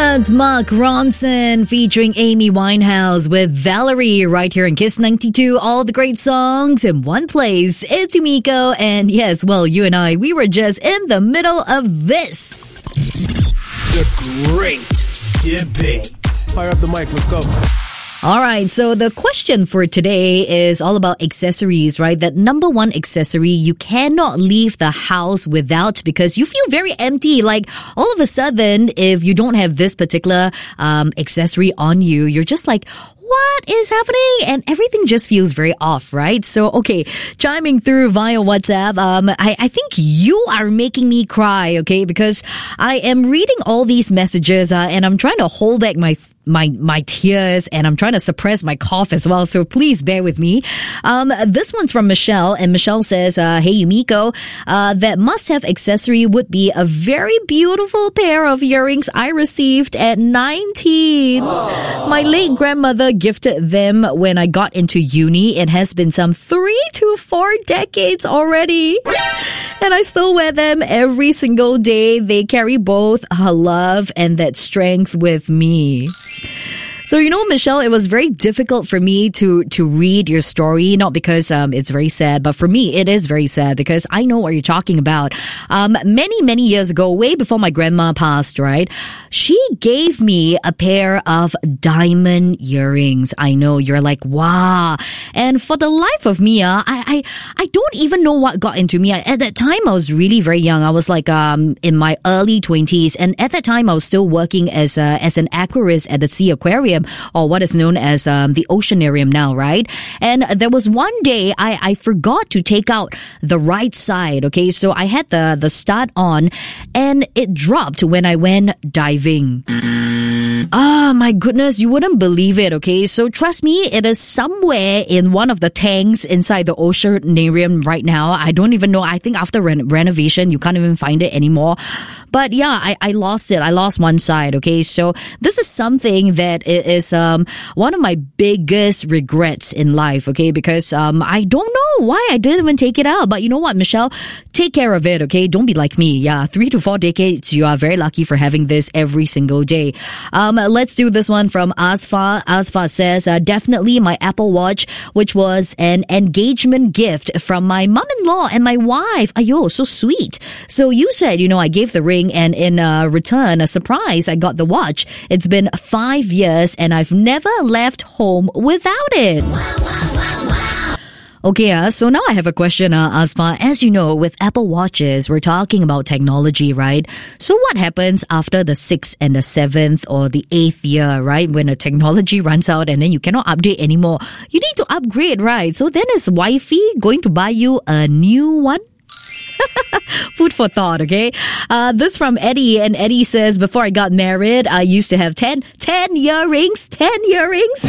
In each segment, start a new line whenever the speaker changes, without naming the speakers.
That's Mark Ronson featuring Amy Winehouse with Valerie right here in Kiss 92. All the great songs in one place. It's Yumiko, and yes, well, you and I, we were just in the middle of this.
The Great Debate.
Fire up the mic, let's go.
All right, so the question for today is all about accessories, right? That number one accessory you cannot leave the house without because you feel very empty. Like all of a sudden, if you don't have this particular accessory on you, you're just like, what is happening? And everything just feels very off, right? So, okay, chiming through via WhatsApp, I think you are making me cry, okay? Because I am reading all these messages and I'm trying to hold back my tears and I'm trying to suppress my cough as well. So please bear with me. This one's from Michelle, and Michelle says, hey, Yumiko, that must-have accessory would be a very beautiful pair of earrings I received at 19. My late grandmother gifted them when I got into uni. It has been some 3 to 4 decades already. And I still wear them every single day. They carry both her love and that strength with me. So, you know, Michelle, it was very difficult for me to read your story, not because it's very sad, but for me, it is very sad because I know what you're talking about. Many years ago, way before my grandma passed, right? She gave me a pair of diamond earrings. I know, you're like, wow. And for the life of me, I don't even know what got into me. At that time, I was really very young. I was like in my early 20s. And at that time, I was still working as an aquarist at the Sea Aquarium, or what is known as the Oceanarium now, right? And there was one day I forgot to take out the right side, okay? So I had the stud on and it dropped when I went diving. Ah, my goodness, you wouldn't believe it, okay? So trust me, it is somewhere in one of the tanks inside the Oceanarium right now. I don't even know. I think after renovation, you can't even find it anymore. But yeah, I lost it. I lost one side, okay? So this is something that is one of my biggest regrets in life, okay? Because I don't know why I didn't even take it out. But you know what, Michelle? Take care of it, okay? Don't be like me. Yeah, 3 to 4 decades, you are very lucky for having this every single day. Let's do this one from Asfa. Asfa says, definitely my Apple Watch, which was an engagement gift from my mom-in-law and my wife. Ayo, so sweet. So you said, you know, I gave the ring and in return, a surprise, I got the watch. It's been 5 years and I've never left home without it. Okay, so now I have a question, Asfa. As you know, with Apple Watches, we're talking about technology, right? So what happens after the 6th and the 7th or the 8th year, right? When the technology runs out and then you cannot update anymore. You need to upgrade, right? So then is wifey going to buy you a new one? Food for thought, okay? This from Eddie, and Eddie says, before I got married, I used to have 10 earrings, 10 earrings.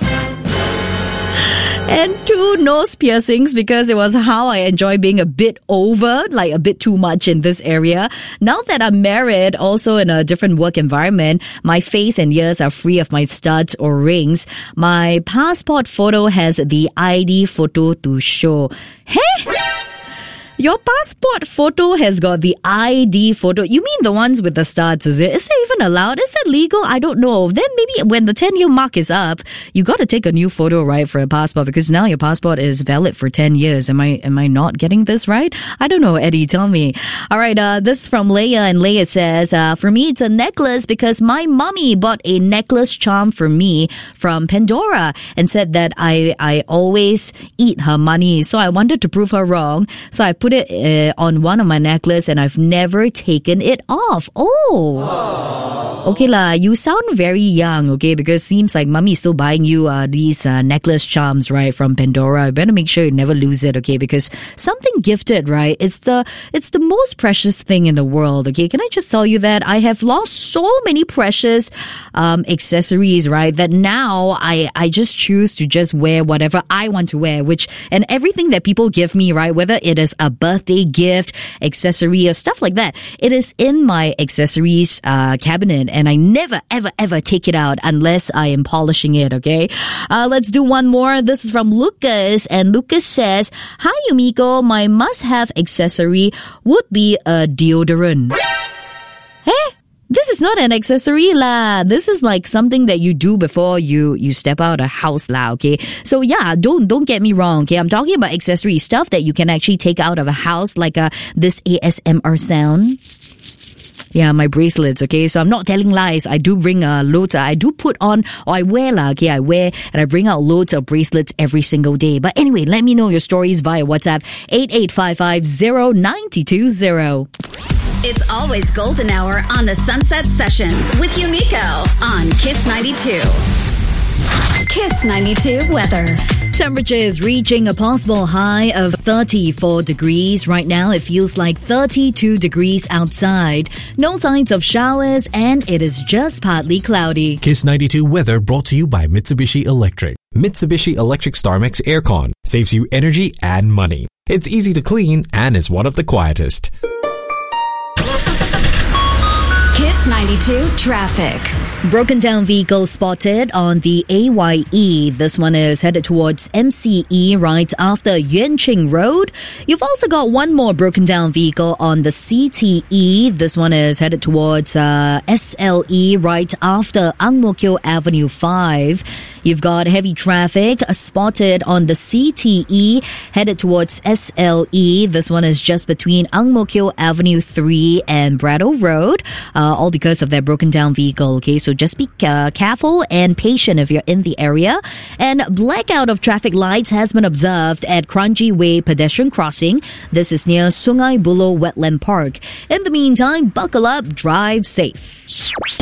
And 2 nose piercings because it was how I enjoy being a bit over, like a bit too much in this area. Now that I'm married, also in a different work environment, my face and ears are free of my studs or rings. My passport photo has the ID photo to show. Hey! Your passport photo has got the ID photo. You mean the ones with the studs, is it? Is it even allowed? Is it legal? I don't know. Then maybe when the 10-year mark is up, you got to take a new photo, right, for a passport, because now your passport is valid for 10 years. Am I not getting this right? I don't know, Eddie. Tell me. All right, this is from Leia, and Leia says, for me, it's a necklace because my mommy bought a necklace charm for me from Pandora and said that I always eat her money. So I wanted to prove her wrong. So I put it on one of my necklace and I've never taken it off. Oh. Okay lah, you sound very young, okay? Because it seems like mommy is still buying you these necklace charms, right, from Pandora. You better make sure you never lose it, okay? Because something gifted, right? It's the most precious thing in the world, okay? Can I just tell you that I have lost so many precious accessories, right? That now I just choose to just wear whatever I want to wear, and everything that people give me, right? Whether it is a birthday gift, accessory, or stuff like that, it is in my accessories cabinet. And I never, ever take it out unless I am polishing it, okay? Let's do one more. This is from Lucas. And Lucas says, hi, Yumiko. My must-have accessory would be a deodorant. Hey? This this is not an accessory lah. This is like something that you do before you step out of the house lah, okay? So yeah, don't get me wrong, okay? I'm talking about accessory stuff that you can actually take out of a house, like this ASMR sound. Yeah, my bracelets, okay? So I'm not telling lies. I do bring loads. I do put on, or I wear lah, okay? I wear and I bring out loads of bracelets every single day. But anyway, let me know your stories via WhatsApp 88550920.
It's always golden hour on the Sunset Sessions with Yumiko on Kiss 92. Kiss 92 weather.
Temperature is reaching a possible high of 34 degrees. Right now, it feels like 32 degrees outside. No signs of showers, and it is just partly cloudy.
Kiss 92 weather brought to you by Mitsubishi Electric. Mitsubishi Electric StarMax Aircon saves you energy and money. It's easy to clean and is one of the quietest.
Kiss 92 traffic.
Broken down vehicle spotted on the AYE. This one is headed towards MCE right after Yuanqing Road. You've also got one more broken down vehicle on the CTE. This one is headed towards SLE right after Ang Mo Kio Avenue 5. You've got heavy traffic spotted on the CTE headed towards SLE. This one is just between Ang Mo Kio Avenue 3 and Brattle Road, all because of that broken down vehicle. Okay, so just be careful and patient if you're in the area. And blackout of traffic lights has been observed at Kranji Way pedestrian crossing. This is near Sungai Buloh Wetland Park. In the meantime, buckle up, drive safe.